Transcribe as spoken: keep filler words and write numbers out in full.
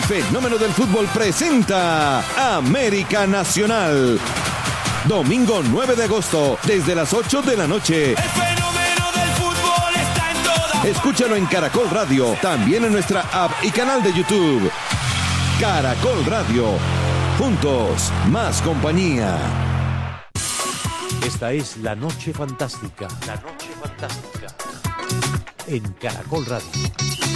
fenómeno del fútbol presenta América Nacional. Domingo nueve de agosto, desde las ocho de la noche. El fenómeno del fútbol está en todas. Escúchalo en Caracol Radio, también en nuestra app y canal de YouTube. Caracol Radio. Juntos, más compañía. Esta es La Noche Fantástica. La Noche Fantástica. En Caracol Radio.